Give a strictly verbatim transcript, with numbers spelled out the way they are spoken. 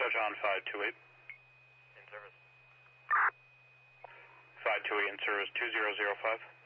John five two eight. In service. five two eight in service two zero zero five.